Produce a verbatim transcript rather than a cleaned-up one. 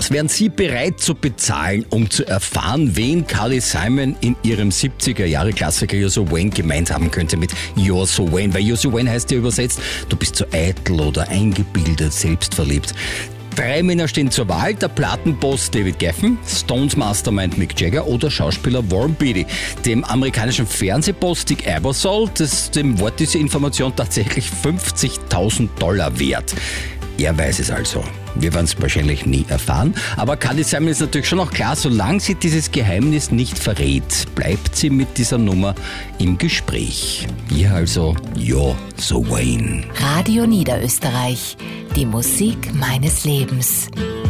Was wären Sie bereit zu bezahlen, um zu erfahren, wen Carly Simon in ihrem siebziger-Jahre-Klassiker You're So Vain gemeint haben könnte mit You're So Vain? Weil You're So Vain heißt ja übersetzt, du bist so eitel oder eingebildet, selbstverliebt. Drei Männer stehen zur Wahl, der Plattenboss David Geffen, Stones Mastermind Mick Jagger oder Schauspieler Warren Beatty. Dem amerikanischen Fernsehboss Dick Ebersol, das, dem Wort diese Information tatsächlich fünfzigtausend Dollar wert. Er weiß es also. Wir werden es wahrscheinlich nie erfahren. Aber Carly Simon ist natürlich schon auch klar, solange sie dieses Geheimnis nicht verrät, bleibt sie mit dieser Nummer im Gespräch. Hier also You're So Vain. Radio Niederösterreich. Die Musik meines Lebens.